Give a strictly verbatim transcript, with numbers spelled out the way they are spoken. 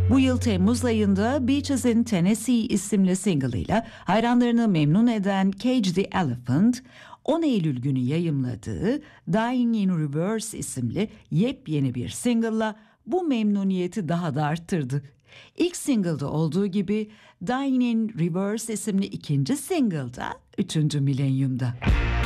Bu yıl Temmuz ayında Beaches in Tennessee isimli single'ıyla hayranlarını memnun eden Cage the Elephant, on Eylül günü yayımladığı Dying in Reverse isimli yepyeni bir single'la bu memnuniyeti daha da arttırdı. İlk single'da olduğu gibi Dying in Reverse isimli ikinci single'da üçüncü milenyumda.